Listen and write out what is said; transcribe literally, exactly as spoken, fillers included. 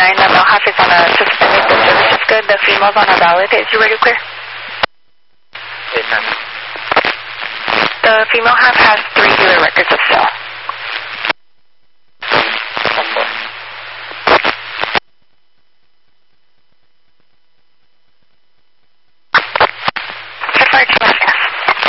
twenty-nine. The male half is on a suspended. The service is good. The female's on a valid. Is you ready to clear? Yes, ma'am. The female half has three dealer records of sale.